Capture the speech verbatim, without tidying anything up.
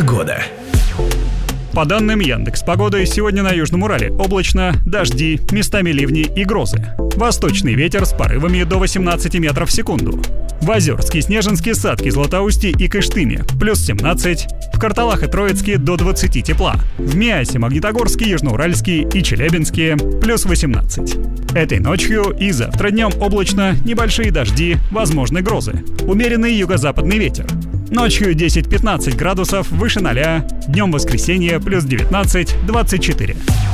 Погода. По данным Яндекс.Погоды, сегодня на Южном Урале облачно, дожди, местами ливни и грозы. Восточный ветер с порывами до восемнадцати метров в секунду. В Озерске, Снежинске, Садке, Златоусте и Кыштыме плюс семнадцать, в Карталах и Троицке до двадцати тепла, в Миасе, Магнитогорске, Южноуральске и Челябинске плюс восемнадцать. Этой ночью и завтра днем облачно, небольшие дожди, возможны грозы. Умеренный юго-западный ветер. Ночью десять-пятнадцать градусов выше ноля, днем воскресенье плюс девятнадцать-двадцать четыре.